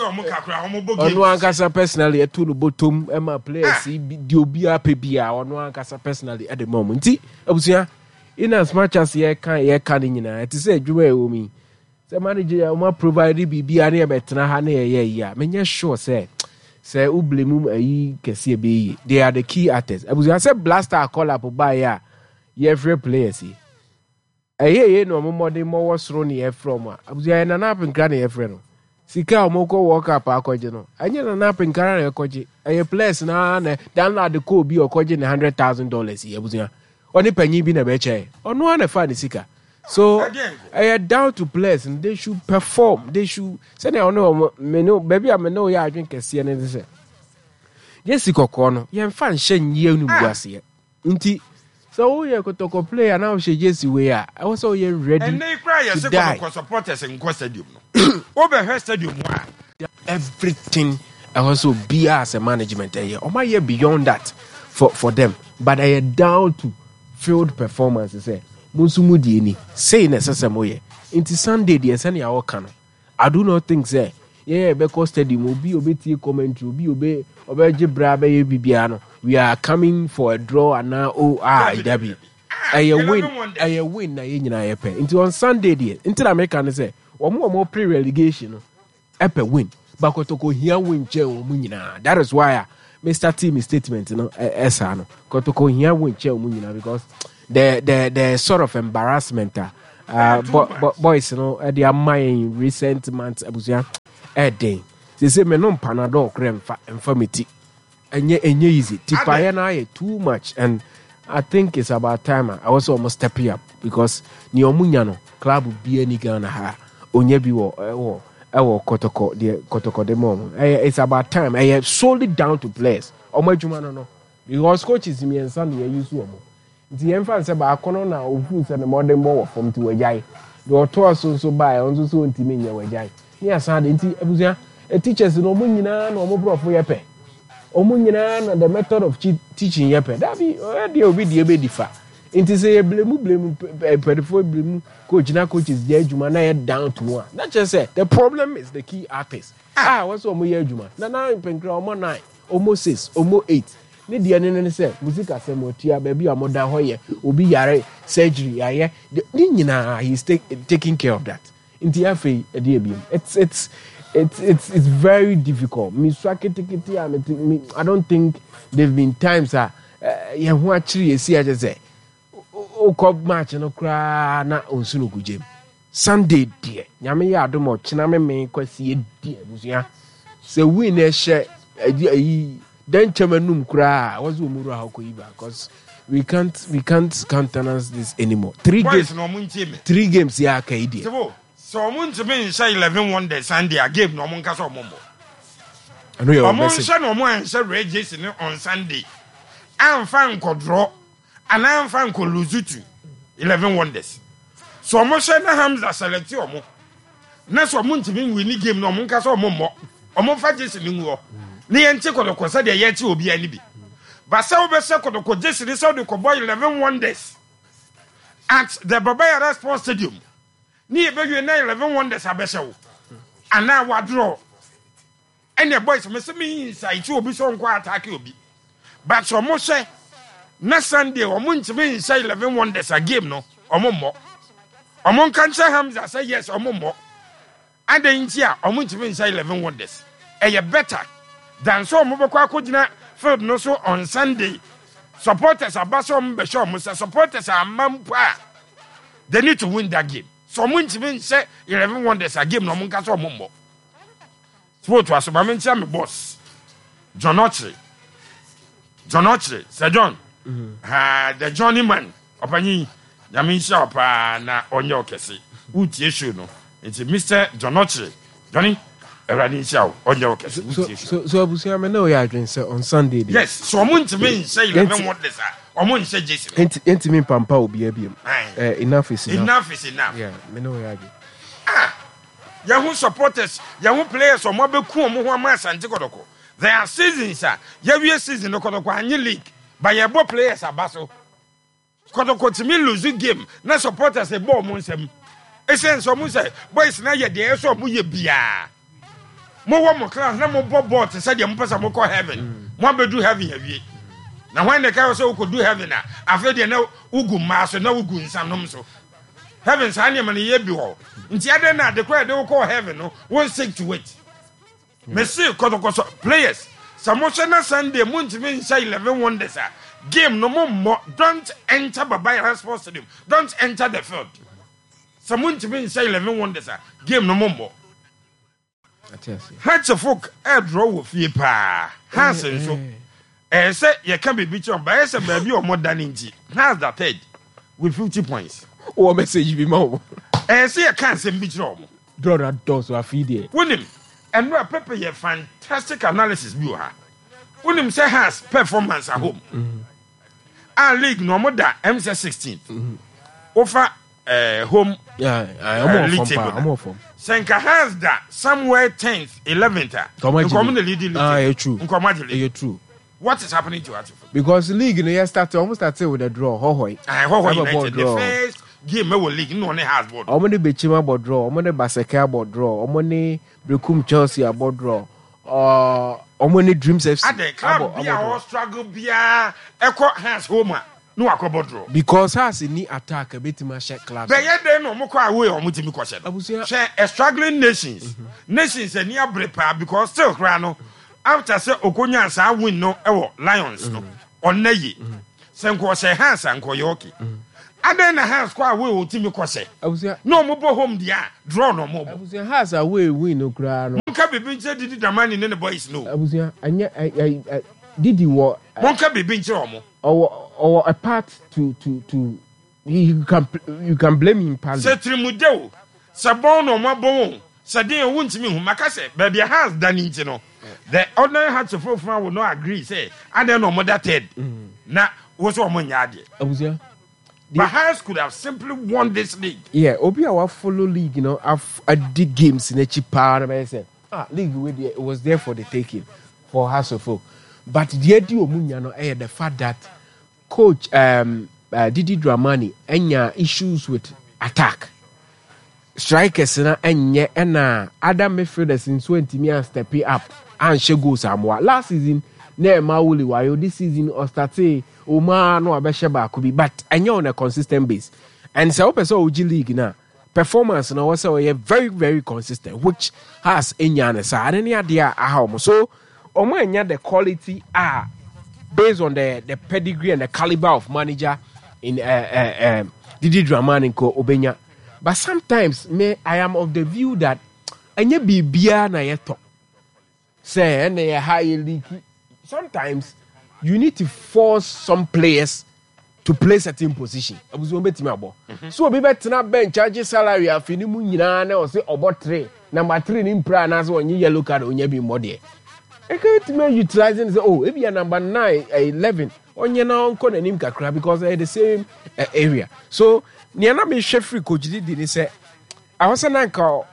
S3: onu ankasa personally to no bottom e ma players di obi ape bia onu ankasa personally at the moment nti abusia in as much as ye kan ye kan nyina it say adwuma e wo mi say manager o ma provide bibia na e betena ha na ye ye ya menye sure say say ublemu ayi kese be yi they are the key actors abusia say blaster call up by ya every players yi eh eh no mo modern mo wosro ne e from abusia na na penkra na e frɛ no sika o mo ko work up akoje no anya na na penkra na e koje eh players na na download ko obi okoje ne one hundred thousand dollars yi abusia oni panyi bi na be che ono na fa ne sika so eh down to players and they should perform they should say na ono me no baby am no ya adwen kese ne se yesi kokko no ye mfa nhye nyie nu buase nti So we are Kotoko player now. She just we are. I was all ready.
S2: And they cry as a supporters in Go Stadium. Over her stadium.
S3: Everything also be as a management area. Or my year beyond that for, for them. But I am down to field performance. Say Musumudi ni say necessary. Into Sunday the Sunday our can. I do not think say yeah because stadium will be obey commentary will be obey obey Jibrabe Bibiano. We are coming for a draw and now oh ah Debbie. I win I win na yina yepe. Into on Sunday the into American say or more more pre-relegation epe win. But Kotoko here win che omunyina. That is why Mister Team statement you know esa no. Kotoko here win che omunyina because the the the sort of embarrassment uh bo, bo, boys you know they are my recent months abusia eh day. They say me no panadol cream fa infirmity. Enye enye easy. Tipa na too much and I think it's about time I also almost step up because ni omunya no club bi ani Ghana ha onye bi wo wo ewo Kotoko the Kotoko the mom. It's about time. I have solely down to players. Omo adwuma no no because coaches me and Sunday use omo. The emphasis about kono na ofu se the modern ball from to wajai. The auto so so buy on so so ntimi nya wajai. Ni asade nti abusia teachers no mo nyina na omo bro for yepe. Omo nyina na the method of teaching yepe. That be already obi die be difa. Inti say blame blame perifo blame coach na coaches dey adwuma na ye down to one. That just say the problem is the key artists. Ah, what's omo ye adwuma? Na na penkra omo nine, omo six, omo eight. Ni dia ne ne say music asem otia ba bi omo da hoye obi yare surgery aye. Ni nyina he's take, taking care of that. Inti afi e dey bi. It's it's It's it's it's very difficult. Me swakiti I don't think there've been times that you who actually see I just say o cup match no kra na onsunu kujem. Sunday dear. Nyame ya adomo china me me kwasi dear busia. Se win e share then chamanum kra was umuru ha koyiba because we can't we can't countenance this anymore. Three games no Three games ya kaidi.
S2: So omun to me say eleven one day Sunday a game no omun kasa omombo.
S3: I know your
S2: message. Omun say no omun say register on Sunday. Am fan ko draw and am fan ko lose to eleven wonders. So omun say na Hamza select omun. Na so omun to me win game no omun kasa omombo. Omun fa jesi ni ngo. Ni ente ko ko say de ye ti obi ani bi. Ba say obe say ko ko jesi ni so de ko boy eleven wonders at the Babaya Sports Stadium. Ni ebe you na eleven wonders abeshawo ana wa draw any boys me say me inside you obi so nko attack obi but so mo say na Sunday o mo ntime inside eleven wonders a game no omo mo omo kan say Hamza say yes omo mo adanti a omo ntime inside eleven wonders e better than so omo bekwa akogina field no so on Sunday supporters abaso omo be show mo say supporters amampa they need to win that game. So munti bin say eleven wonders a game no mun ka so mombo. Sport was so mention me boss. John Ochre. John Ochre, Sir John. Ah, the Johnny man. Opani, ya mi sha pa na onye okese. Utie show no. It's Mister John Ochre. Johnny, erani sha onye okese.
S3: So so so abusia me no ya adwen say on Sunday.
S2: Yes, so munti bin say eleven wonders a omo nse Jason.
S3: Enti enti me pampa obi abiem. Eh enough is enough.
S2: Enough is enough.
S3: Yeah, me know ya agi.
S2: Ah. Yahoo supporters, Yahoo players omo be ku omo ho ama Asante Kotoko. There are seasons ah. Yahoo season Kotoko anyi league. But Yahoo players abaso. Kotoko timi lose game. Na supporters e ball mo nsem. Esen so mo say boys na ye dey so mo ye bia. Mo wo mo class na mo ball ball te say dey mo pesa mo call heaven. Mo abedu heaven yawie. Now when the guy say we could do heaven now, I feel they know ugu maso na ugu insanom so. Heaven sa anya mani ye bi ho. Nti ade na de kwa de we call heaven no, won't seek to wait. Me see Kotoko players. Samosha na Sunday muntimi insha eleven wonders a game no more. Don't enter Babaya Sports Stadium. Don't enter the field. Samuntimi insha eleven wonders a game no more. Hatch folk e draw wo fie pa. Hansen so. Eh say you can be beat on by say baby or more than inji. How's that third with fifty points?
S3: O message be more.
S2: Eh say you can say beat on.
S3: Draw that door so feed there.
S2: Win and no Pepe ye fantastic analysis view ha. Win say has performance at home. Mm-hmm. a league no more da M C sixteenth. Offer uh, home
S3: yeah,
S2: uh,
S3: I'm
S2: league
S3: more
S2: table.
S3: I'm more from.
S2: Senka has that somewhere tenth, eleventh.
S3: Come
S2: the league.
S3: Ah, it's true.
S2: It's
S3: true.
S2: What is happening to us?
S3: Because the league, you know, started almost started with a draw. Ho hoi.
S2: I hope the first game we will league no one has board.
S3: How many Bechima about draw? How many Basaka about draw? How many Brekum Chelsea about draw? Uh, how many Dreams F C?
S2: At the club, be our struggle, be a echo has home. No, I could draw.
S3: Because has in the attack a bit my share club.
S2: But yet, then, no more away or Mutimi question. A struggling nations. Nations and near Brepa because still Grano. After say Okonya sa win no ewo Lions no onayi senko say Hans and Koyoki aden na Hans kwa we otimi kwose no mo bo home dia draw no mo
S3: abusia Hans away win no kra no
S2: monka bibi nche Didi Dramani ne boys no
S3: abusia anya Didi wo
S2: monka bibi nche omo
S3: or or a part to to to you can you can blame him partly
S2: say trimudeo sabon no mo bon sadin wuntimi hu makase baby Hans dani nche no. The ordinary hearts of Fofana will not agree. Say, I don't know mother Ted. Now, what's what money I did? But Hans could have simply won this league.
S3: Yeah, Obi our follow league, you know, I've I did games in a cheap power. I said, ah, league with it was there for the taking for House of Folk. But the idea of Munyano, eh, the fact that coach um uh, Didi Dramani any issues with attack. Strikers na enye na other midfielders in twenty me step up and she goes amwa last season na ma wuli wayo this season or start o ma no abehye ba ko bi but enye on a consistent base and so person oji league na performance na was say very very consistent which has enya na sa any ade a so omo enya the quality are based on the the pedigree and the caliber of manager in uh, uh, um, Didi Dramani ko obenya. But sometimes me, I am of the view that enye bibia na yeto. Say ene high league. Sometimes you need to force some players to play certain position. Abuzo beti mabo. So obi betena bench charge salary afini mu nyina na o say obo three. Number three ni mpra na so onye yellow card onye bi model. E can't me utilizing say oh e be number nine eleven. Onye na onko na nim kakra because they the same uh, area. So Niana me Sheffield coach did say, I was an uncle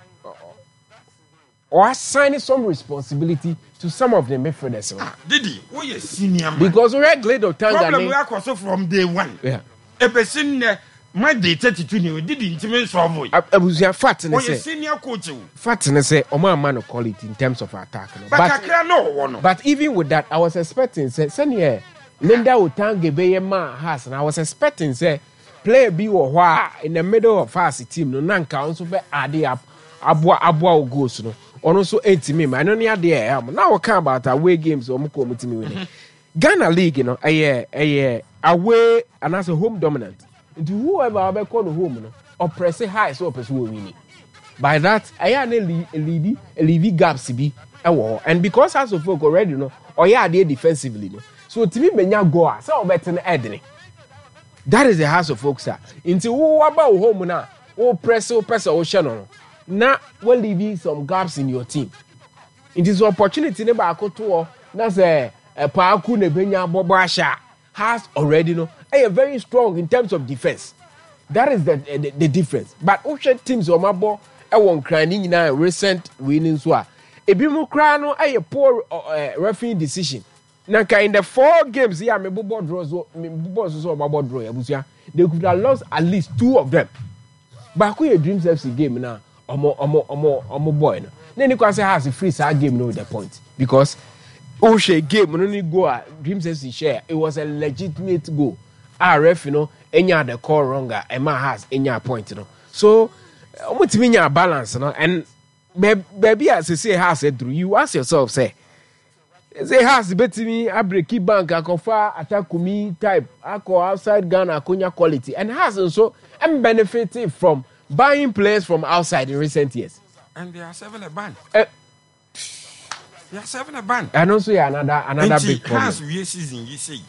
S3: or assigning some responsibility to some of the midfielders.
S2: Did he? Oh, yes, senior man.
S3: Because we are glad of time.
S2: Problem we are also from day one.
S3: Yeah.
S2: A person, my day thirty-two, you didn't even solve it.
S3: I was your fat and
S2: say, senior coach.
S3: Fat and say, oh, my man, call it in terms of attack.
S2: But, but, I can't know.
S3: But even with that, I was expecting, say, Senior Linda Utange Bayema has, and I was expecting, say, play be or why in the middle of us team no nanka also be ade up abua abua goals no ono so eight me I no near there am now we can about away games or mko mutimi win Ghana league you know eh eh away and as a home dominant into whoever be call home no oppress high so oppress we win by that I na lead lead gaps be ewo and because as of folk already no or yeah dey defensively no so timi menya goal say obetene edene. That is the House of Folks. Until who about home now, who press or press or channel. Now, we'll leave some gaps in your team. It is an opportunity never to tour. That's a Paku Nebenya Bobasha has already no a very strong in terms of defense. That is the the, the difference. But ocean teams on my ball, I won't cry in a recent winnings. A bimu crano a poor uh, referee decision. Nanka in the four games here, me bobo draws, me bobo so bobo draw. Abusia, they could have lost at least two of them. But who your Dreams F C game now? Omo omo omo omo boy no. Then you can say has a free side game no the point because Oshe game no ni go Dreams F C share. It was a legitimate goal. R F you know enya the call wronger. Emma has enya point you know. So omo timi nya balance no and baby as you say has said through you ask yourself say. Say has betimi abreki bank akofa atakumi type ako outside Ghana akonya quality and has also am benefiting from buying players from outside in recent years.
S2: And they are serving a ban.
S3: Uh,
S2: they are serving a ban.
S3: And also yeah, another another and big problem.
S2: Has we season you say.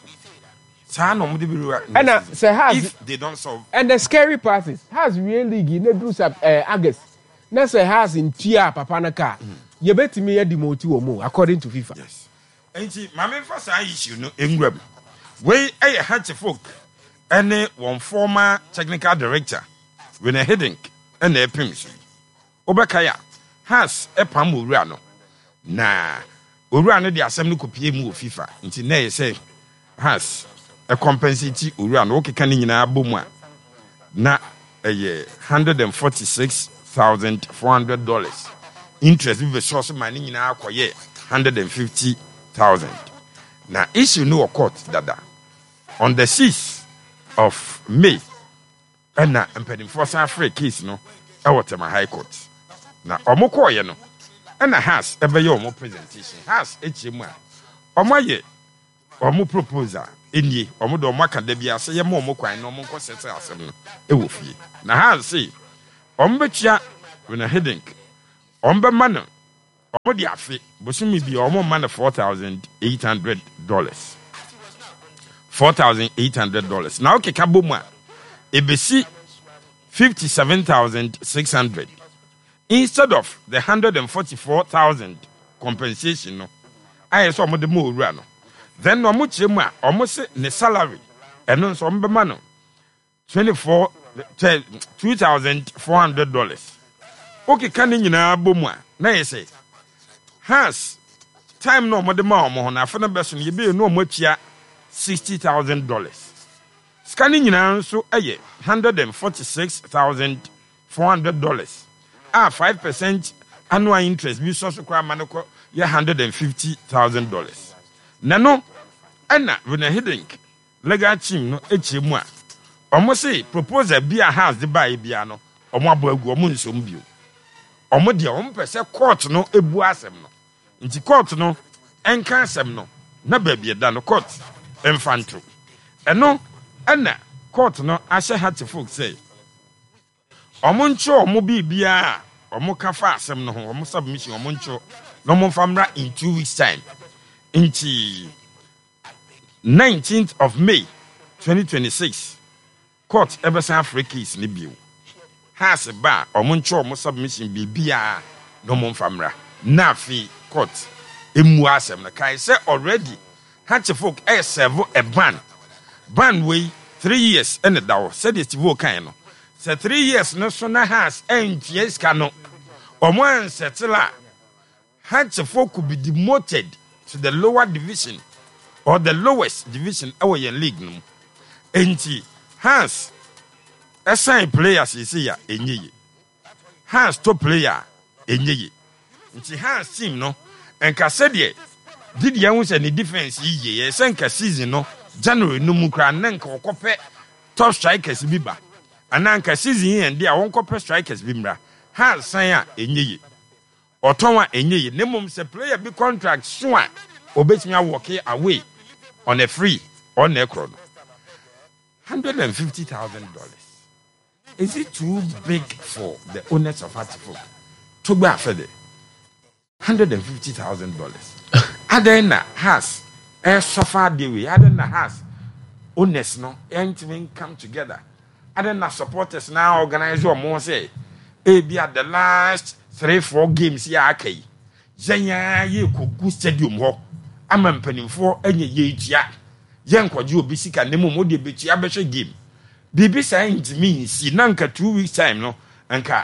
S3: And uh, say has
S2: if they don't solve.
S3: And the scary part is has really league ne do sub uh, August. Na say has in Tia Papa na car. You betimi ya demote wo mo according to FIFA.
S2: Yes. Enti mame fa sa issue no enwam We a Hatchfolk, any one former technical director, when a heading and a pimps. Obakaya has a pam Urano. Na Urano the assembly could pay mu FIFA. Until nay say has a compensate Urano, okay, can in a boom. Na a year, one hundred forty-six thousand four hundred dollars. Interest with the source of money in our one hundred fifty thousand. Now, issue no court dada. On the sixth of May, and na impeding for free case no, I was my high court. Now, Omoko, you know, and a has ever your more presentation has H M A. Omoye, Omo proposal, Indi, Omodo Maka Debia, say a more moquine, no more consent, a woofy. Now, has say, Ombecha, when a heading, Ombe manner. Omo di afi, bosumi bi omo man four thousand eight hundred dollars. Four thousand eight hundred dollars. Now okay kaboma, ebesi fifty seven thousand six hundred. Instead of the hundred and forty four thousand compensation, no, I saw omo de mo owura no. Then omo chemu a omo se ne salary, eno nso omo be ma no twenty four two thousand four hundred dollars. Okay, kan nyina bomu a na yese has time no mo de ma omo ho na afa na beso no ye be no mo atua sixty thousand dollars. Scanning nyina nso eye one hundred forty-six thousand four hundred dollars. Ah, five percent annual interest bi so so kwa manoko ye one hundred fifty thousand dollars. Nano ana when a hidden legal team no echemu a omo say proposal bi a house de buy bia no omo abo agu omo nsom bio. Omo de omo pese court no ebu asem no. Nti court no enka asem no na ba bia da no court emfanto. Eno ana court no ahye hati folk say omo ncho omo bibia omo kafa asem no ho omo submission omo ncho no mo famra in two weeks time. Nti nineteenth of May twenty twenty-six court Eberson Africa case ni bio. Has ba omo ncho omo submission bibia no mo famra na fi court emu asem na kai say already hati folk e serve a ban ban way three years and dawo said it wo kan no say three years no so na has enties ka no omo ansetla hati folk could be demoted to the lower division or the lowest division our league no enti has assign players is here enye has top player enye nti has team no enka said ye did ye won say the defense ye ye senka season no January no mu kra nanka okope top strikers bi ba ananka season ye ndi a won kope strikers bi mra has san a enye oton a enye ne mum say player bi contract so a obetimi a walk away on a free on a crown one hundred fifty thousand dollars. Is it too big for the owners of Artifolk to go after the one hundred fifty thousand dollars? Adena has a suffer the way. Adena has owners no ain't even come together. Adena supporters now organize your more say. A be at the last three four games ya okay. Zenya ye kugu stadium ho. I'm penning for any ye tia. Yen kwaju obisika nemu mo de betia behwe game. Bibi saying to me, see, nanka two weeks time, no, anka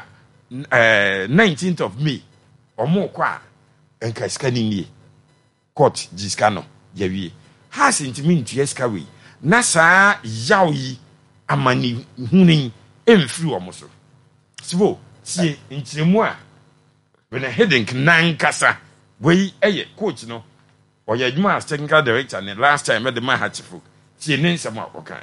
S2: uh, nineteenth of May, or more qua, anka scanning ye. Court, Giscano, Yavi, has into me to Escawi, Nasa, Yawi, Amani, Huning, and through almost. So, see, in Chimois, when a heading Nankasa, way a coach, no, or your master technical director, and the last time at the Mahachifu, see, name some okay.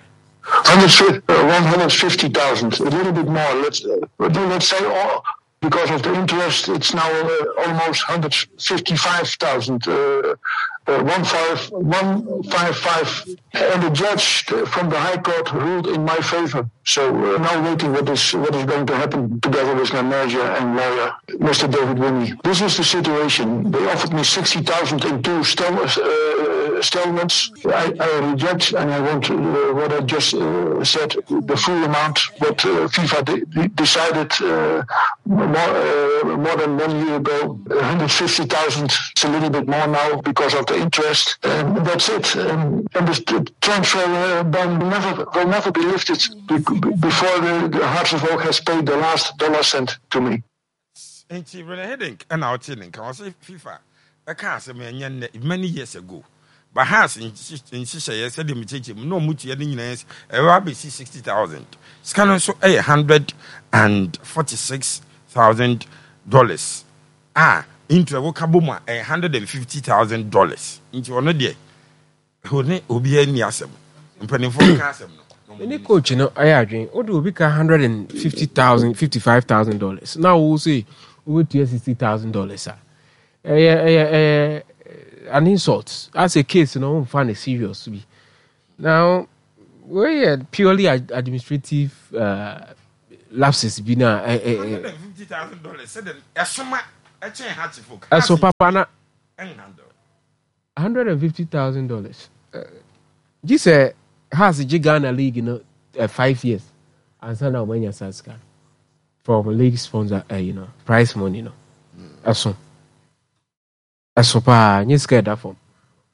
S7: one hundred fifty thousand, a little bit more. Let's uh, let's say all, because of the interest, it's now uh, almost one hundred fifty-five thousand. Uh, uh, one five one five five, and the judge from the High Court ruled in my favor. So uh, now waiting what is what is going to happen together with my manager and lawyer, Mister David Winnie. This is the situation. They offered me sixty thousand in two stel- uh, installments. I, I reject, and I want uh, what I just uh, said, the full amount. But uh, FIFA de- decided uh, more, uh, more than one year ago, one hundred fifty thousand. It's a little bit more now because of the interest. And that's it. And, and the transfer uh, ban will never, will never be lifted before the, the Hearts of Oak has paid the last dollar cent to me.
S2: Ain't you really heading? And I'll tell you, can I say FIFA? I can't say many years ago. But has in Shisha said him teaching no much years, a rabbi sixty thousand. Scan so a hundred and forty six thousand dollars. Ah, into a vocabuma a hundred and fifty thousand dollars. Into one day. Who ne Obia Niasem. And penny for Casem.
S3: Any coach, you know, I agree. What do we be a hundred and fifty thousand, fifty five thousand dollars? Now we'll say over to sixty thousand dollars, sir. Uh, uh, uh, an insult. As a case, you know, I'm find it serious to be. Now, we're purely administrative uh, lapses. Be now, uh, uh,
S2: hundred and fifty thousand dollars. Said that a summer a chain hat for.
S3: As for Papa, na hundred and fifty thousand dollars. This uh, has a Ghana league, you know, uh, five years, and so now when you Saska from league sponsor, uh, you know, prize money, you know, as so. As for pa, you scared that from.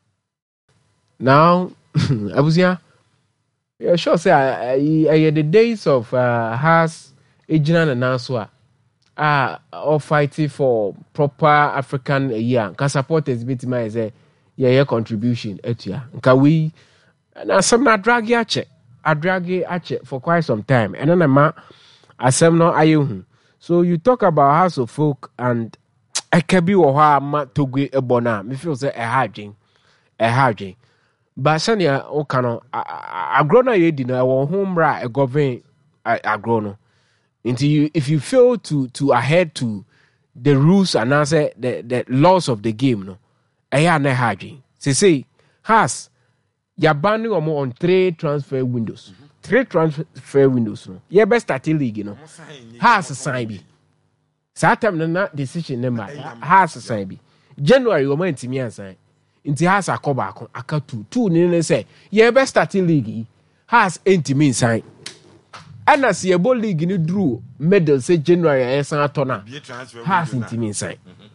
S3: Now, I was here. Yeah, sure. Say, I, I, I, the days of uh, has Ejina and Nanswa are all fighting for proper African year. Can supporters bit my say, yeah, yeah, contribution at ya. Can we? Now, some not drag ya check. I drag ya check for quite some time, and then I'm a some no ayu. So you talk about House of Folk and. I can be or ma to go a bona. Me feel say a harding, a harding. But Sanya Okano, I grown a year dinner, I home right a govern a grown. Until you, if you fail to to adhere to the rules and answer the, the laws of the game, no, I am not harding. Say say has you're banning or more on three transfer windows, mm-hmm. three transfer windows. No, you best start league, you know. Has a sign be. Satam na decision number has a sign be. January we went to me and say, inti has a koba aka two two ne say, ye best starting league has enti mean sign. And as ye ball league ni drew medal say January as an atona has enti mean sign.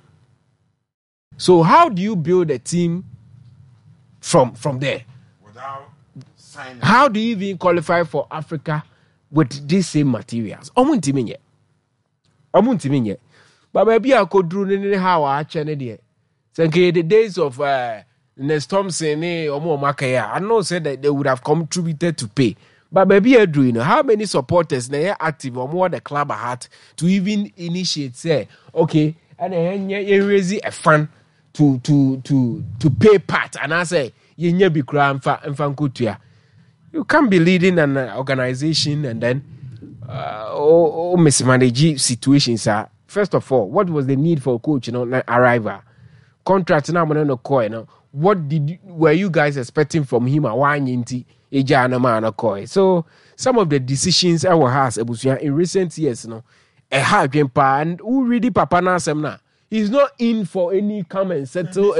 S3: So how do you build a team from from there? Without signing. How do you even qualify for Africa with these same materials? Omunti mean yet. Amunti minye. But maybe I could do any how I channel there. So the days of uh Ness Thompson eh, or more Makaya, I know said that they would have contributed to pay. But maybe I do you know how many supporters they are active or more the club had to even initiate say, okay, and then you raise a fund to to to to pay part and I say you be cram and fan. You can't be leading an organization and then Uh, oh, oh mismanage situations. Uh. First of all, what was the need for a coach? You know, arrival, contract. Now, no coin. You know, what did you, were you guys expecting from him? A one inti eja na man coin. So some of the decisions our has in recent years, you know, a hard game pa and who really papa na semna. He's not in for any come and settle.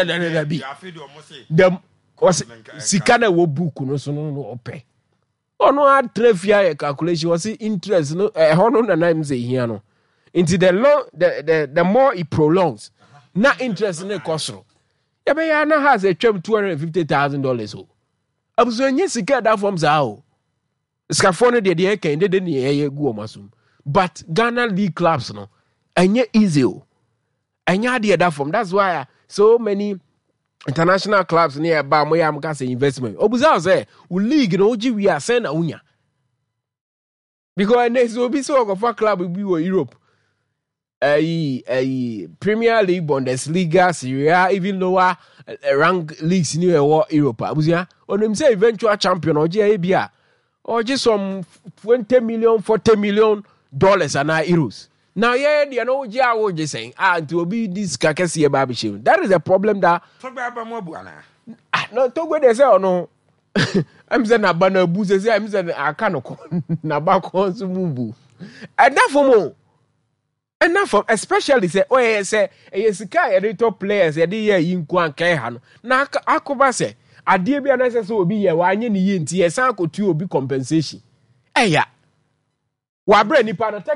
S3: The was sikana wo book no so no no ope. Oh no, I trefia calculation was interest no eh hono na name say here no. Into the long the, the the more it prolongs, na interest no kosro. Ya be ya na has a twem two hundred fifty thousand dollars o. Abuso nye sika that form za o. Skafo no de de kan de de ne ye gu o masum. But Ghana league clubs no enye easy o. Enya de that form. That's why so many international clubs near ba mo yam ka say investment obuza say we league no gi we are send na unya because next will be so of a club will be Europe eh eh Premier League, Bundesliga, Serie A, even lower uh, rank leagues in Europe abuza on him say eventual champion or G A B A or just some twenty million forty million dollars and euros. Now, yeah, you know, yeah, what you're saying, ah, it will be this kakesi baby. That is a problem that.
S2: Talk about more buana.
S3: No, talk with they say or no. I'm saying a banner booze. I'm saying I can't na back on mubu. And that for more. enough from especially say oh yeah say e sika e top players e dey yi nku ankan ha no na akoba say ade bia na say obi ye wa anye ne yi nti e san akotu obi compensation eya wa bra nipa no